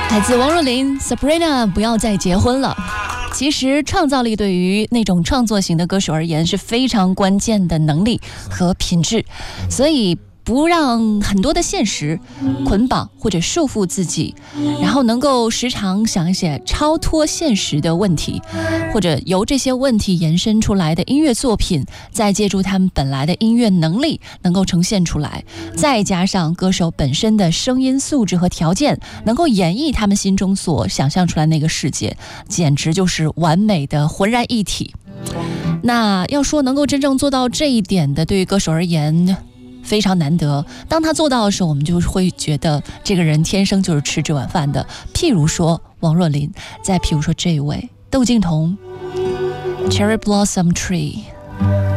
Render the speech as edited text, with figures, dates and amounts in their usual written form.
来自王若琳 Sabrina 不要再结婚了。其实创造力对于那种创作型的歌手而言是非常关键的能力和品质，所以不让很多的现实捆绑或者束缚自己，然后能够时常想一些超脱现实的问题，或者由这些问题延伸出来的音乐作品，再借助他们本来的音乐能力能够呈现出来，再加上歌手本身的声音素质和条件，能够演绎他们心中所想象出来那个世界，简直就是完美的浑然一体。那要说能够真正做到这一点的，对于歌手而言非常难得，当他做到的时候，我们就会觉得这个人天生就是吃这碗饭的。譬如说王若琳，再譬如说这位窦靖童 Cherry Blossom Tree。